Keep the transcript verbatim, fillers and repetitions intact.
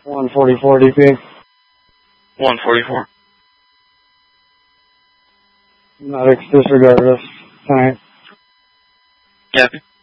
one forty-four D P. one forty-four. Medics disregard us tonight. Copy.